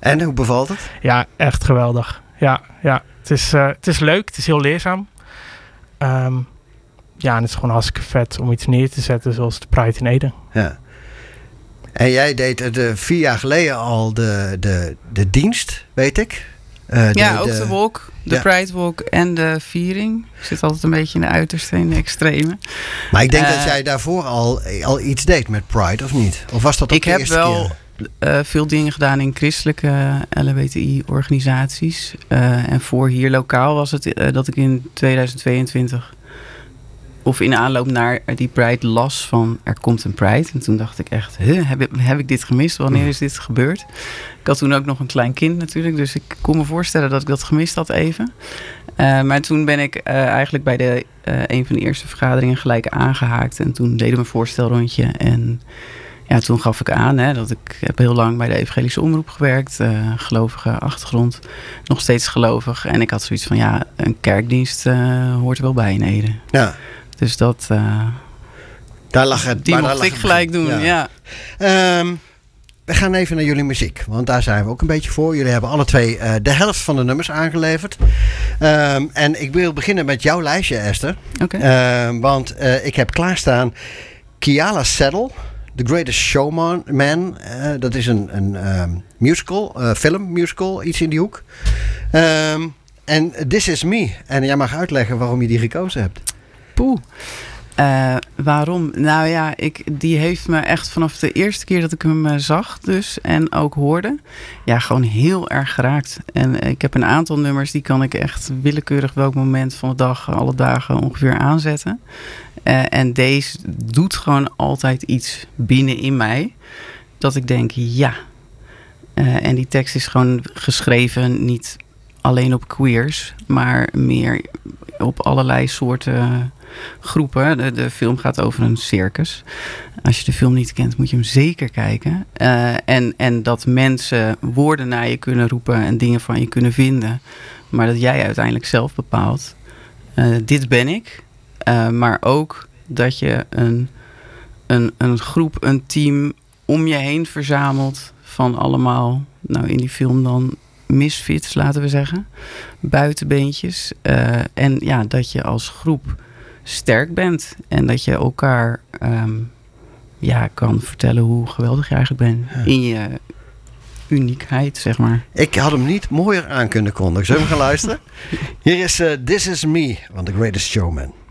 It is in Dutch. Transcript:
En hoe bevalt het? Ja, echt geweldig. Ja. Het is leuk, het is heel leerzaam. En het is gewoon hartstikke vet om iets neer te zetten zoals de Pride in Ede. Ja. En jij deed 4 jaar geleden al de dienst, weet ik. Ook de walk, de Pride Walk en de viering. Ik zit altijd een beetje in de uiterste, in de extreme. Maar ik denk dat jij daarvoor al iets deed met Pride, of niet? Of was dat ook de eerste keer? Ik heb wel veel dingen gedaan in christelijke LHBTI-organisaties. En voor hier lokaal was het dat ik in 2022... of in aanloop naar die Pride las van er komt een Pride. En toen dacht ik echt, heb ik dit gemist? Wanneer is dit gebeurd? Ik had toen ook nog een klein kind natuurlijk. Dus ik kon me voorstellen dat ik dat gemist had even. Maar toen ben ik eigenlijk bij een van de eerste vergaderingen gelijk aangehaakt. En toen deden we een voorstelrondje. En ja, toen gaf ik aan dat ik heb heel lang bij de evangelische omroep gewerkt. Gelovige achtergrond. Nog steeds gelovig. En ik had zoiets van een kerkdienst hoort er wel bij in Ede. Ja. Dus dat... daar lag het. Die mocht ik gelijk doen, ja. We gaan even naar jullie muziek. Want daar zijn we ook een beetje voor. Jullie hebben alle twee de helft van de nummers aangeleverd. En ik wil beginnen met jouw lijstje, Esther. Okay. Want ik heb klaarstaan Keala Settle, The Greatest Showman. Dat is een musical, filmmusical, iets in die hoek. En This Is Me. En jij mag uitleggen waarom je die gekozen hebt. Poeh. Waarom? Nou ja, die heeft me echt vanaf de eerste keer dat ik hem zag dus en ook hoorde, gewoon heel erg geraakt. En ik heb een aantal nummers die kan ik echt willekeurig welk moment van de dag, alle dagen ongeveer aanzetten. En deze doet gewoon altijd iets binnen in mij dat ik denk, en die tekst is gewoon geschreven niet alleen op queers, maar meer op allerlei soorten groepen. De film gaat over een circus. Als je de film niet kent, moet je hem zeker kijken. En dat mensen woorden naar je kunnen roepen en dingen van je kunnen vinden. Maar dat jij uiteindelijk zelf bepaalt. Dit ben ik. Maar ook dat je een groep, een team om je heen verzamelt van allemaal, in die film dan misfits, laten we zeggen. Buitenbeentjes. En dat je als groep sterk bent. En dat je elkaar kan vertellen hoe geweldig je eigenlijk bent. Ja. In je uniekheid, zeg maar. Ik had hem niet mooier aan kunnen kondigen. Zullen we gaan luisteren? Hier is This Is Me van The Greatest Showman.